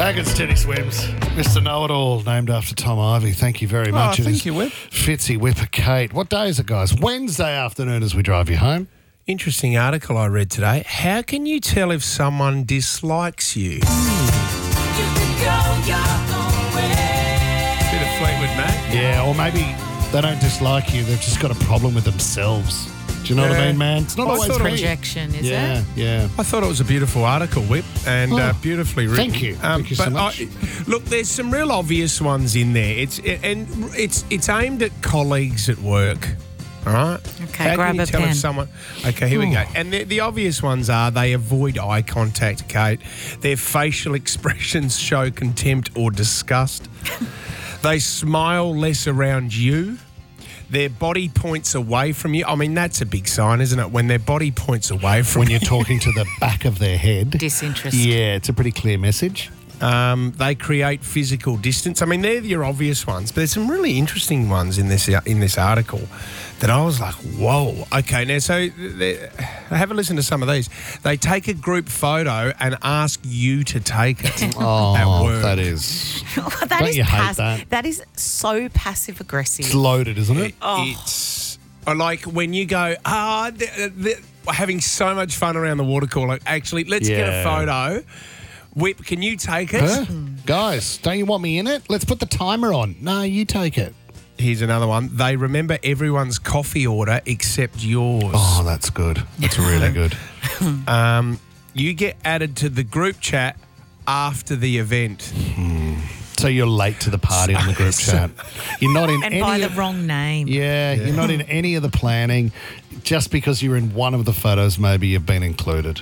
Baggins Teddy Swims, Mr. Know-It-All, named after Tom Ivey. Thank you very much. Thank you, Whip. Fitzy Whipper Kate. What day is it, guys? Wednesday afternoon as we drive you home. Interesting article I read today. How can you tell if someone dislikes you? Bit of Fleetwood Mac. Yeah, or maybe they don't dislike you, they've just got a problem with themselves. Do you know what I mean, man? It's not always me. Projection, is it? Yeah. I thought it was a beautiful article, Whip, and beautifully written. Thank you. Thank you so much. Look, there's some real obvious ones in there. It's aimed at colleagues at work. All right. Okay, How grab can you a tell pen. if someone? Okay, here we go. And the obvious ones are they avoid eye contact, Kate. Their facial expressions show contempt or disgust. They smile less around you. Their body points away from you. I mean, that's a big sign, isn't it? When their body points away from When you're talking to the back of their head. Disinterest. Yeah, it's a pretty clear message. They create physical distance. I mean, they're your obvious ones, but there's some really interesting ones in this article that I was like, whoa. Okay, now, so have a listen to some of these. They take a group photo and ask you to take it at work. That is... That Don't is you hate that? That is so passive aggressive. It's loaded, isn't it? It's like when you go, they're having so much fun around the water cooler. Actually, let's get a photo. Whip, can you take it? Huh? Guys, don't you want me in it? Let's put the timer on. No, you take it. Here's another one. They remember everyone's coffee order except yours. Oh, that's good. That's really good. You get added to the group chat after the event. So you're late to the party on the group chat. You're not in and any by the of, wrong name. Yeah, you're not in any of the planning. Just because you're in one of the photos, maybe you've been included.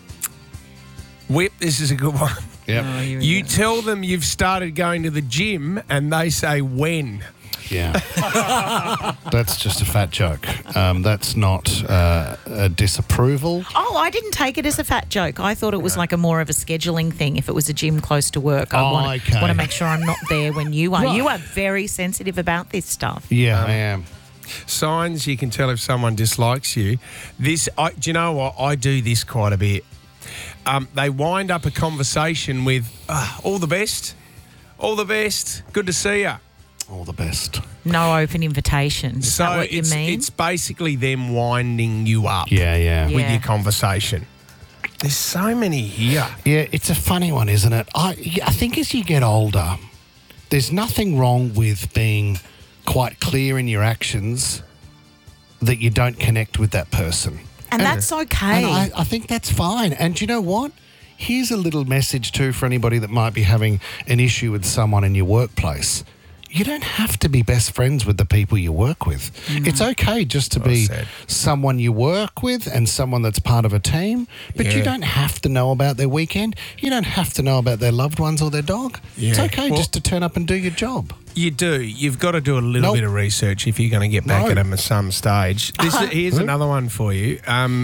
Whip, this is a good one. Yep. Oh, here we You go. tell them you've started going to the gym and they say when. Yeah. That's just a fat joke. That's not a disapproval. Oh, I didn't take it as a fat joke. I thought it was like a more of a scheduling thing. If it was a gym close to work, I want to make sure I'm not there when you are. Right. You are very sensitive about this stuff. Yeah, I am. Signs you can tell if someone dislikes you. Do you know what? I do this quite a bit. They wind up a conversation with, all the best, good to see you. All the best. No open invitation. Is that what you mean? It's basically them winding you up Yeah. with your conversation. There's so many here. Yeah, it's a funny one, isn't it? I think as you get older, there's nothing wrong with being quite clear in your actions that you don't connect with that person. and that's okay. And I think that's fine. And do you know what? Here's a little message too for anybody that might be having an issue with someone in your workplace. You don't have to be best friends with the people you work with. It's okay just to be someone you work with and someone that's part of a team, but you don't have to know about their weekend. You don't have to know about their loved ones or their dog. It's okay just to turn up and do your job. You do. You've got to do a little bit of research if you're going to get back at them at some stage. Here's another one for you.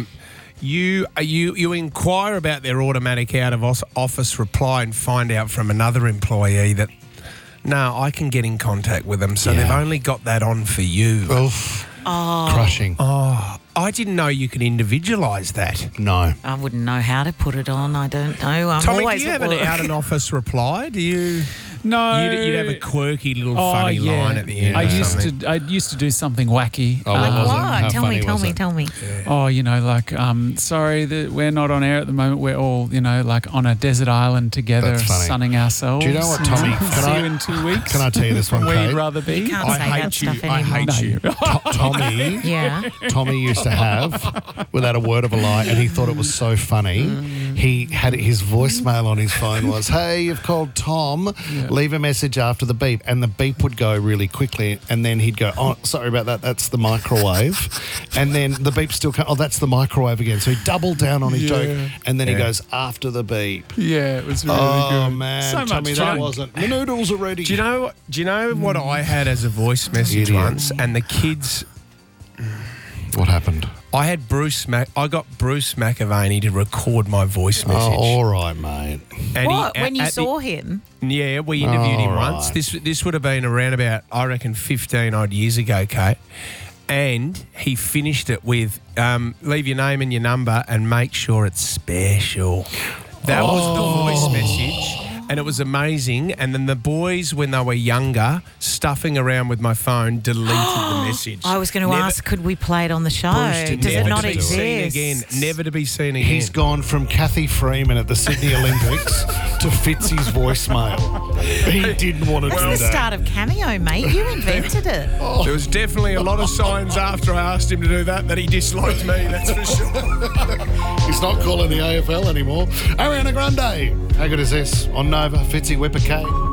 You inquire about their automatic out of office reply and find out from another employee that, no, I can get in contact with them, so they've only got that on for you. Oof. Crushing. I didn't know you could individualise that. No. I wouldn't know how to put it on. I don't know. I'm Tommy, always do you have at an work. out-of-office reply? Do you... No. You'd have a quirky little funny line at the end. I or something. used to do something wacky. Oh, what was it? How Tell funny was me. it? Tell me. Oh, like, sorry that we're not on air at the moment. We're all, like on a desert island together, That's funny. sunning ourselves. Do you know what, Tommy? See you in 2 weeks. Can I tell you this one, Where Kate? you'd rather be? You can't say that stuff I anymore. hate you. Tommy... Yeah. Tommy used to have, without a word of a lie, and he thought it was so funny. He had his voicemail on his phone was, "Hey, you've called Tom. Leave a message after the beep," and the beep would go really quickly, and then he'd go, "Oh, sorry about that. That's the microwave," and then the beep still come. Oh, that's the microwave again. So he doubled down on his joke, and then he goes after the beep. Yeah, it was really Oh good. man, So much Tommy, that fun. wasn't. The noodles are ready. Do you know what I had as a voice message Idiot. once? And the kids... What happened? I got Bruce McAvaney to record my voice message. Oh, all right, mate. And What? he- When you at the- saw him? Yeah, we interviewed him All once. right. This would have been around about, I reckon, 15 odd years ago, Kate. And he finished it with, leave your name and your number and make sure it's special. That was the voice message. and it was amazing. And then the boys, when they were younger, stuffing around with my phone, deleted the message. I was going to ask, could we play it on the show? Bruce, Does it not Never to be seen again. exist? Never to be seen again. He's gone from Kathy Freeman at the Sydney Olympics to Fitzy's voicemail. He didn't want to do That's the that. start of Cameo, mate. You invented it. There was definitely a lot of signs after I asked him to do that he disliked me, that's for sure. He's not calling the AFL anymore. Ariana Grande. How good is this? On Nova, Fitzy Whipper K.